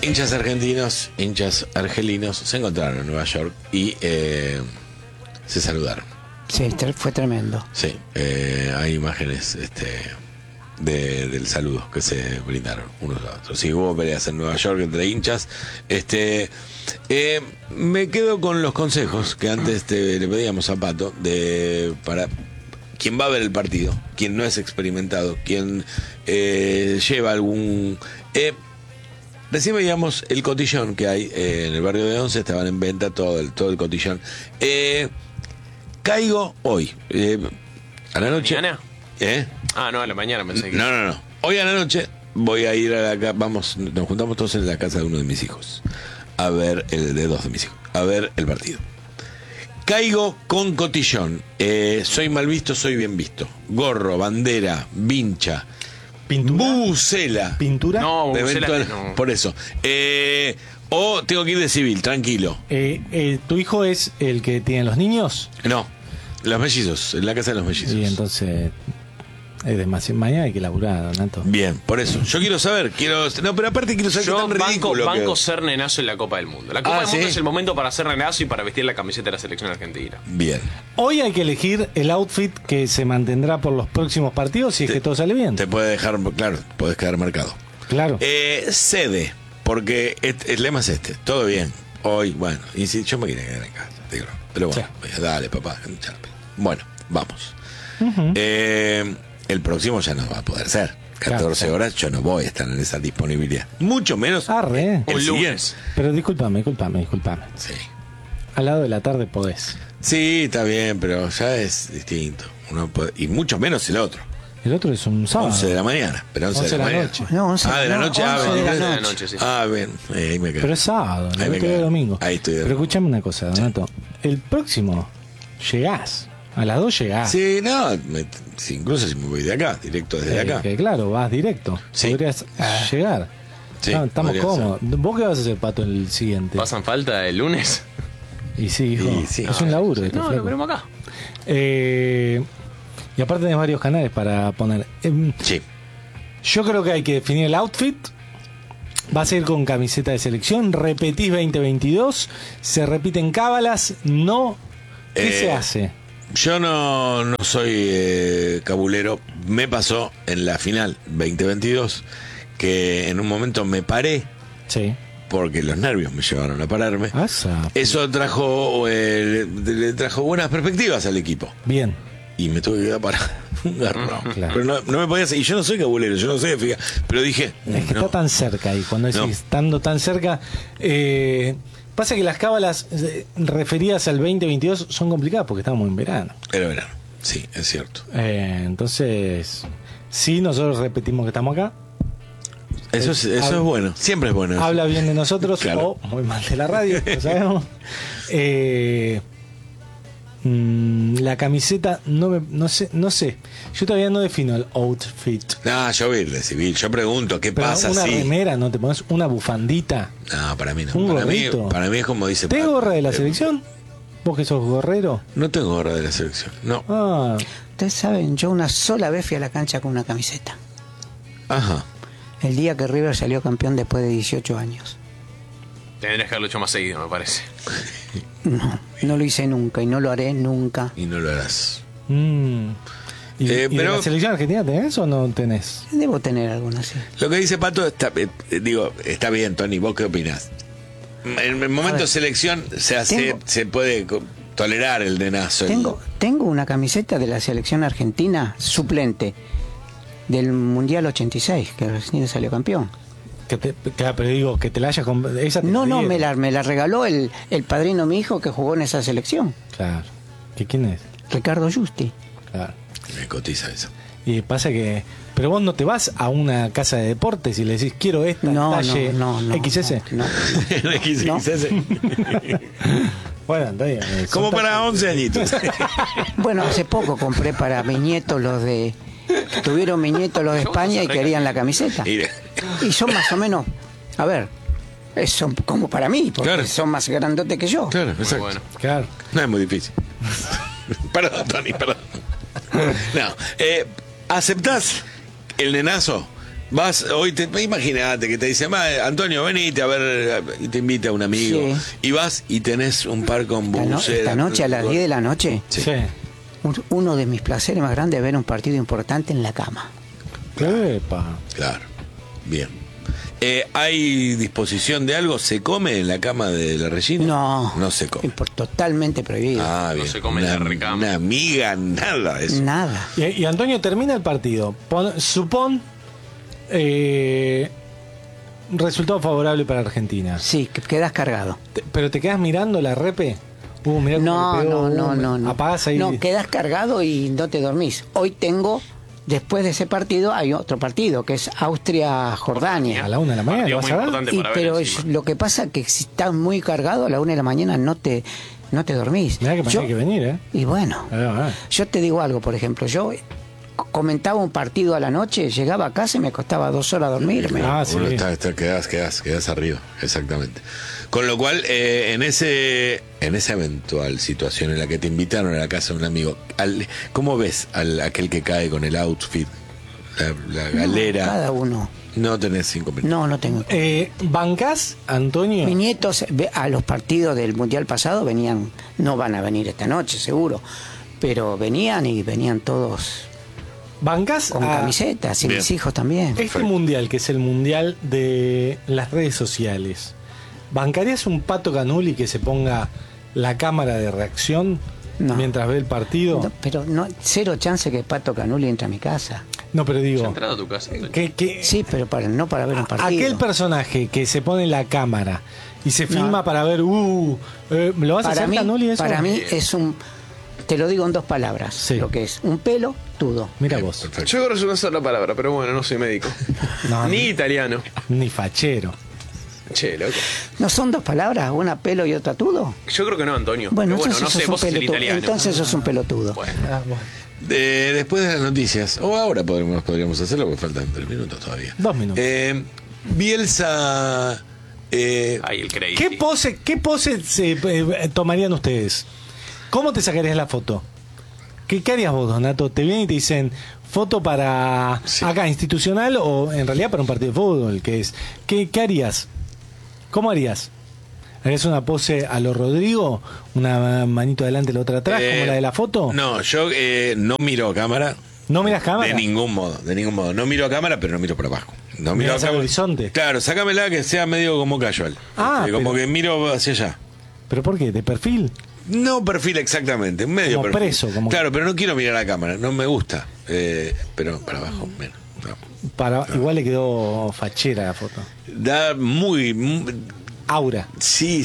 hinchas argentinos, hinchas argelinos se encontraron en Nueva York y se saludaron. Sí, fue tremendo. Sí, hay imágenes del saludo que se brindaron unos a otros. Sí, hubo peleas en Nueva York entre hinchas. Me quedo con los consejos que antes le pedíamos a Pato para quien va a ver el partido, quien no es experimentado, quien lleva algún... recién veíamos el cotillón que hay en el barrio de Once, estaban en venta todo el cotillón. Caigo hoy, a la noche... ¿Mañana? No, a la mañana pensé que... No. Hoy a la noche voy a ir a nos juntamos todos en la casa de uno de mis hijos, a ver, de dos de mis hijos, a ver el partido. Caigo con cotillón. Soy mal visto, soy bien visto. Gorro, bandera, vincha, ¿Pintura? bubucela. ¿Pintura? No, bubucela no. Por eso. O tengo que ir de civil, tranquilo. ¿Tu hijo es el que tiene los niños? No, los mellizos, en la casa de los mellizos. Y entonces es demasiado. Mañana hay que laburar, Donato. Bien, por eso. Yo quiero saber, no, pero aparte quiero saber qué Yo tan ridículo banco ser nenazo en la Copa del Mundo. La Copa del Mundo ¿sí? es el momento para ser nenazo y para vestir la camiseta de la selección argentina. Bien. Hoy hay que elegir el outfit que se mantendrá por los próximos partidos si es que todo sale bien. Te puede dejar, claro, podés quedar marcado. Claro. Cede, porque el lema es todo bien. Hoy, bueno, y si yo me quería quedar en casa, digo, pero bueno, dale papá, bueno, vamos. Uh-huh. El próximo ya no va a poder ser. 14 horas yo no voy a estar en esa disponibilidad. Mucho menos Arre. el Un siguiente. lunes. Pero discúlpame. Sí. Al lado de la tarde podés. Sí, está bien, pero ya es distinto. Uno puede, y mucho menos el otro. El otro es un sábado. 11 de la mañana, pero 11 de la mañana. noche. No, 11 de la noche. 11 de la 23. noche. Sí. Bien, ahí me quedo. Pero es sábado, Ahí el me otro día quedo. domingo. Ahí estoy de Pero acuerdo. escuchame una cosa, Donato. El próximo llegás. A las 2 llegás. Sí, no, incluso si me voy de acá, directo desde acá. Que claro, vas directo. Sí. Podrías llegar. Sí, Estamos podría cómodos. ¿Vos qué vas a hacer, Pato, el siguiente? ¿Pasan falta el lunes? Y sí, hijo. Y sí. Es un laburo. esto, No, lo flaco. veremos acá. Y aparte tenés varios canales para poner. Sí. Yo creo que hay que definir el outfit. Va a ser con camiseta de selección. Repetís 2022. Se repiten cábalas. No. ¿Qué se hace? Yo no soy cabulero. Me pasó en la final 2022 que en un momento me paré Sí. porque los nervios me llevaron a pararme. Asa. Eso le trajo buenas perspectivas al equipo. Bien. Y me tuve que quedar parado. Un garrón. Claro. Pero no me podía hacer. Y yo no soy cabulero, yo no soy de fijar. Pero dije. Es que no. está tan cerca y cuando decís No. estando tan cerca. Pasa que las cábalas referidas al 2022 son complicadas porque estamos en verano. Era verano. Sí, es cierto. Entonces, sí, nosotros repetimos que estamos acá. Eso es bueno. Siempre es bueno. Eso. Habla bien de nosotros Claro. o muy mal de la radio, lo sabemos. La camiseta, no sé. Yo todavía no defino el outfit. No, yo voy a ir de civil. Yo pregunto, ¿qué Pero pasa una si...? remera, ¿no te pones una bufandita? No, para mí no. Un Para gorrito. mí es como dice... ¿Tenés Pato. gorra de la selección? ¿Vos que sos gorrero? No tengo gorra de la selección. No. Ah, Ustedes saben, yo una sola vez fui a la cancha con una camiseta. Ajá. El día que River salió campeón después de 18 años. Tendrías que haberlo hecho más seguido, me parece. No lo hice nunca y no lo haré nunca. Y no lo harás. ¿Y de pero- la selección argentina tenés o no tenés? Debo tener alguna, sí. Lo que dice Pato está bien, Tony. ¿Vos qué opinás? En el momento de selección se puede tolerar el denazo. Tengo una camiseta de la selección argentina suplente del Mundial 86, que recién salió campeón. Claro, pero digo, que te la hayas comprado. No, me la regaló el padrino de mi hijo que jugó en esa selección, Claro. ¿Quién es? Ricardo Justi. Claro. Me cotiza eso. Y pasa que... Pero vos no te vas a una casa de deportes y le decís, quiero esta talle XS. No. XXS. Bueno, está bien. Como Son para 11 añitos. Bueno, hace poco compré para mis nietos tuvieron mis nietos los de España y querían la camiseta. Mira. Y son más o menos, a ver, son como para mí, porque Claro. son más grandotes que yo. Claro, Muy exacto. bueno. Claro. No es muy difícil. Perdón, Tony, perdón. No. ¿Aceptás el nenazo Vas, hoy imagínate que te dice, Antonio, venite a ver, y te invita un amigo, Sí. y vas y tenés un par con bucera. Esta noche a las 10 de la noche, Sí. Sí. uno de mis placeres más grandes es ver un partido importante en la cama. Epa. Claro, bien. ¿Hay disposición de algo? ¿Se come en la cama de la Regina? No. No se come. Totalmente prohibido. Ah, No bien. se come en la recama. Una amiga, nada de eso. Nada. Y Antonio, termina el partido. Supón resultado favorable para Argentina. Sí, que quedas cargado. Pero te quedas mirando la repe. Mirá cómo No, le pegó, no. Apagás ahí. No, quedas cargado y no te dormís. Hoy tengo, después de ese partido, hay otro partido que es Austria-Jordania. A la 1 de la mañana, Partido ¿lo vas muy a ver? importante Y, para ver pero encima. lo que pasa es que si estás muy cargado a la 1 de la mañana no te dormís. Mirá que mañana Yo- hay que venir, ¿eh? Y bueno, yo te digo algo, por ejemplo, yo comentaba un partido a la noche, llegaba a casa y me costaba 2 horas dormirme. Ah, sí. Uno quedás arriba, exactamente. Con lo cual, en esa eventual situación en la que te invitaron a la casa de un amigo, ¿cómo ves aquel que cae con el outfit, la galera? Cada uno. No tenés 5 minutos. No tengo. ¿Bancás, Antonio? Mis nietos a los partidos del Mundial pasado venían, no van a venir esta noche seguro, pero venían y venían todos ¿Bancás con camisetas y Bien. mis hijos también. este mundial, que es el mundial de las redes sociales? ¿Bancarías un Pato Canuli que se ponga la cámara de reacción No. mientras ve el partido? No, pero no, cero chance que Pato Canuli entre a mi casa. No, pero ¿Has digo, entrado a tu casa? Antonio? que Sí, pero no para ver un partido. aquel personaje que se pone la cámara y se filma para ver, ¿lo vas a hacer, Canuli, eso? para mí es te lo digo en 2 palabras, Sí. lo que es un pelo tudo. Mira vos, Perfecto. Yo creo que es una sola palabra, pero bueno, no soy médico. No, Ni italiano. ni fachero. Che, loco. ¿No son 2 palabras? ¿Una pelo y otra tudo? Yo creo que no, Antonio. Bueno, Pero entonces no sé, sos un vos sos el pelotudo. italiano. Entonces sos un pelotudo. Bueno, Después de las noticias, o ahora podríamos hacerlo porque faltan 3 minutos todavía. 2 minutos. Bielsa. ahí el crédito. ¿Qué pose tomarían ustedes? ¿Cómo te sacarías la foto? ¿Qué harías vos, Donato? Te vienen y te dicen foto para Sí. acá, institucional, o en realidad para un partido de fútbol, que es. ¿Qué harías? ¿Cómo harías? ¿Harías una pose a lo Rodrigo? ¿Una manito adelante y la otra atrás, como la de la foto? No, yo no miro a cámara. ¿No miras cámara? De ningún modo. No miro a cámara, pero no miro para abajo. No miro Mirás a al cámara. horizonte. Claro, sácamela que sea medio como casual. Como pero- que miro hacia allá. ¿Pero por qué? ¿De perfil? No perfil exactamente, medio Como perfil. preso, como- Claro, pero no quiero mirar a la cámara, no me gusta. Pero para abajo, menos. No. Igual le quedó fachera la foto. Da muy Aura. sí.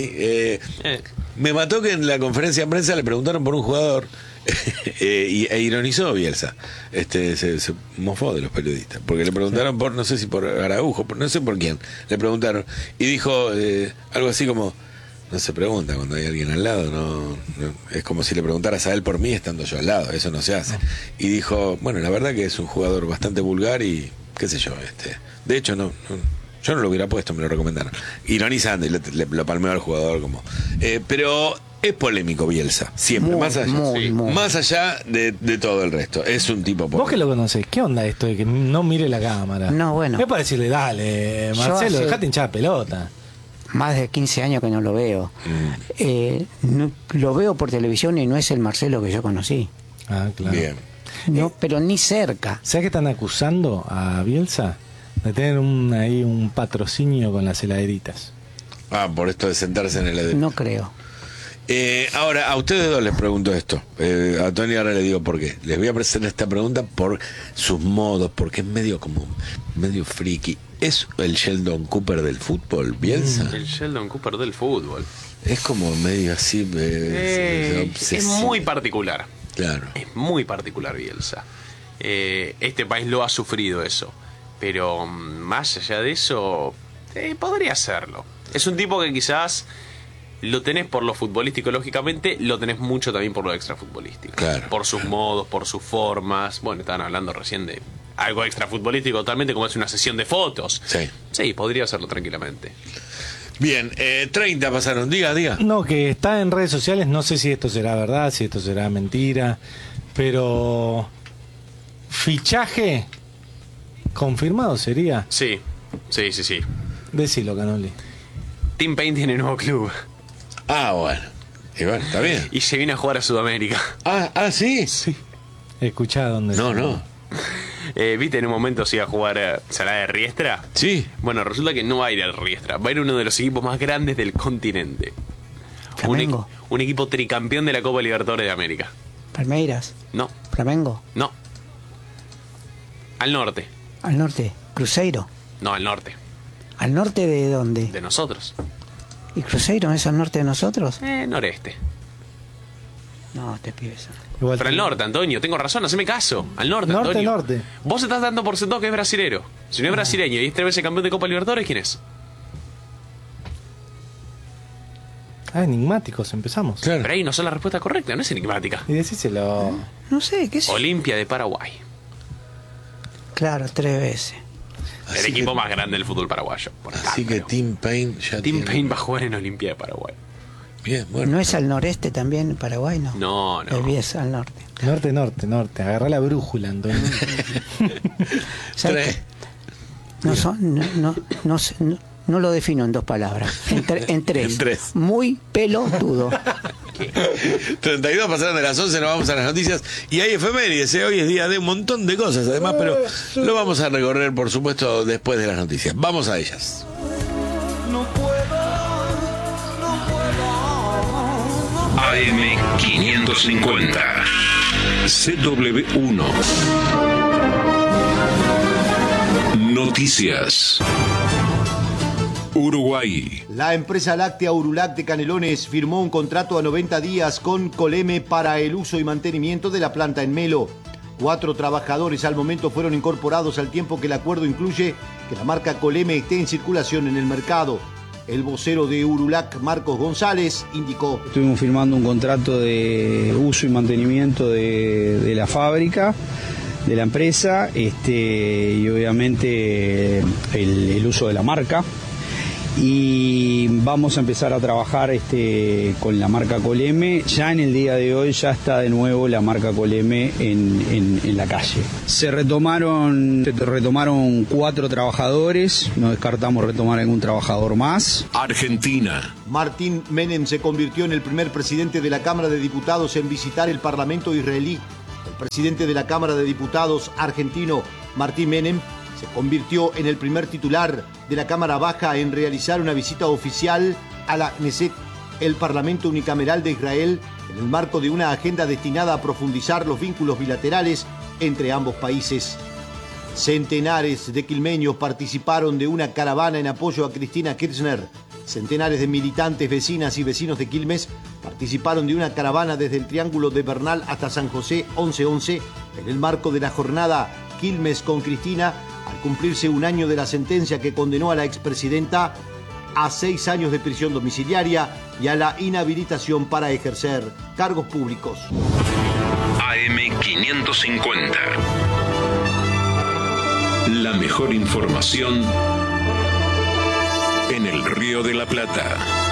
Me mató que en la conferencia de prensa le preguntaron por un jugador e ironizó Bielsa. Se mofó de los periodistas. Porque le preguntaron por, no sé si por Araujo, no sé por quién. Le preguntaron. Y dijo algo así como: no se pregunta cuando hay alguien al lado. No, es como si le preguntaras a él por mí estando yo al lado. Eso no se hace. Y dijo: bueno, la verdad que es un jugador bastante vulgar y qué sé yo. De hecho, yo no lo hubiera puesto, me lo recomendaron. Ironizando y lo palmeó al jugador como. Pero es polémico Bielsa, siempre, Muy, más allá, muy, muy. más allá de todo el resto. Es un tipo Vos que lo conocés, ¿qué onda esto de que no mire la cámara? No, bueno. Es para decirle, dale, Yo Marcelo, hace- dejate hinchar la pelota. Más de 15 años que no lo veo. Lo veo por televisión y no es el Marcelo que yo conocí. Ah, claro. Bien. No, pero ni cerca. ¿Sabes que están acusando a Bielsa de tener ahí un patrocinio con las heladeritas? Por esto de sentarse en el edén. No creo. Ahora, a ustedes dos les pregunto esto. A Tony ahora le digo por qué. Les voy a hacer esta pregunta por sus modos, porque es medio friki. ¿Es el Sheldon Cooper del fútbol, Bielsa? El Sheldon Cooper del fútbol. Es como medio así, Es obsesivo. muy particular. Claro. Es muy particular Bielsa. Este país lo ha sufrido eso. Pero más allá de eso, podría serlo. Es un tipo que quizás lo tenés por lo futbolístico, lógicamente, lo tenés mucho también por lo extrafutbolístico. Claro. Por sus modos, por sus formas. Bueno, estaban hablando recién de algo extrafutbolístico totalmente, como es una sesión de fotos. Sí. Sí, podría hacerlo tranquilamente. Bien, 30 pasaron. Diga. No, que está en redes sociales, no sé si esto será verdad, si esto será mentira, pero fichaje ¿Confirmado sería? Sí. Decilo, Canoli. Tim Payne tiene nuevo club. Ah, bueno. Y bueno, está bien. Y se viene a jugar a Sudamérica. ¿Sí? Sí. Escuchá dónde. No. ¿Viste en un momento si iba a jugar Salada de Riestra? Sí. Bueno, resulta que no va a ir al Riestra. Va a ir uno de los equipos más grandes del continente. Flamengo. Un equipo tricampeón de la Copa Libertadores de América. Palmeiras. No. Flamengo. No. Al norte. Al norte. Cruzeiro. No, al norte. ¿Al norte de dónde? De nosotros. ¿Y Cruzeiro es al norte de nosotros? Noreste. No, te pides. Igual Pero al norte, Antonio, tengo razón, haceme caso. Al norte, Antonio. Norte. Vos estás dando por sentado que es brasilero. Si no es brasileño y es 3 veces campeón de Copa Libertadores, ¿quién es? Enigmáticos, empezamos. Claro. Pero ahí no son la respuesta correcta, no es enigmática. Y decíselo. No sé, ¿qué es? Olimpia de Paraguay. Claro, 3 veces. El equipo más grande del fútbol paraguayo. Por Así que escándalo. Tim Payne ya Tim tiene- Payne va a jugar en Olimpia de Paraguay. Bien, bueno. ¿No es al noreste también Paraguay? No. No. Es al norte. Norte. Agarrá la brújula, Antonio. ¿Sabes Tres. qué? No sé, no lo defino en 2 palabras. En 3. En tres. Muy pelotudo. 32 pasaron de las 11, nos vamos a las noticias. Y hay efemérides, hoy es día de un montón de cosas, además, pero lo vamos a recorrer, por supuesto, después de las noticias. Vamos a ellas. AM550 CW1 Noticias. Uruguay. La empresa láctea Urulac de Canelones firmó un contrato a 90 días con Coleme para el uso y mantenimiento de la planta en Melo. 4 trabajadores al momento fueron incorporados al tiempo que el acuerdo incluye que la marca Coleme esté en circulación en el mercado. El vocero de Urulac, Marcos González, indicó: Estuvimos firmando un contrato de uso y mantenimiento de la fábrica, de la empresa, y obviamente el uso de la marca. Y vamos a empezar a trabajar con la marca Coleme. Ya en el día de hoy ya está de nuevo la marca Coleme en la calle. Se retomaron 4 trabajadores, no descartamos retomar algún trabajador más. Argentina. Martín Menem se convirtió en el primer presidente de la Cámara de Diputados en visitar el Parlamento israelí. El presidente de la Cámara de Diputados argentino, Martín Menem, se convirtió en el primer titular de la Cámara Baja en realizar una visita oficial a la Knesset, el Parlamento Unicameral de Israel, en el marco de una agenda destinada a profundizar los vínculos bilaterales entre ambos países. Centenares de quilmeños participaron de una caravana en apoyo a Cristina Kirchner. Centenares de militantes, vecinas y vecinos de Quilmes participaron de una caravana desde el Triángulo de Bernal hasta San José 1111 en el marco de la jornada Quilmes con Cristina, al cumplirse un año de la sentencia que condenó a la expresidenta a 6 años de prisión domiciliaria y a la inhabilitación para ejercer cargos públicos. AM550. La mejor información en el Río de la Plata.